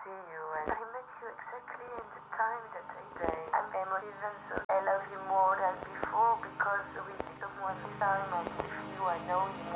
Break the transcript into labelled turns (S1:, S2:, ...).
S1: see you, and I met you exactly in the time that I say. I'm emotive and so I love you more than before because we did one time, and with you I know